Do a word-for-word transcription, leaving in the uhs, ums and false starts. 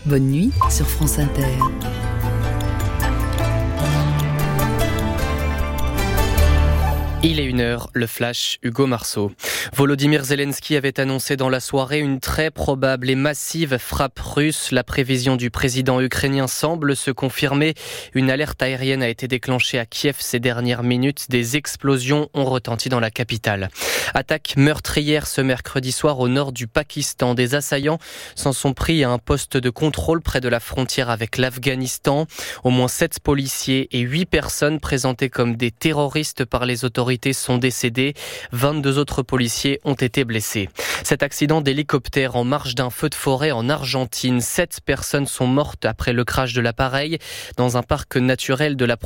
Bonne nuit sur France Inter. Il est une heure, le flash, Hugo Marceau. Volodymyr Zelensky avait annoncé dans la soirée une très probable et massive frappe russe. La prévision du président ukrainien semble se confirmer. Une alerte aérienne a été déclenchée à Kiev ces dernières minutes. Des explosions ont retenti dans la capitale. Attaque meurtrière ce mercredi soir au nord du Pakistan. Des assaillants s'en sont pris à un poste de contrôle près de la frontière avec l'Afghanistan. Au moins sept policiers et huit personnes présentées comme des terroristes par les autorités sont décédés. vingt-deux autres policiers ont été blessés. Cet accident d'hélicoptère en marge d'un feu de forêt en Argentine. Sept personnes sont mortes après le crash de l'appareil dans un parc naturel de la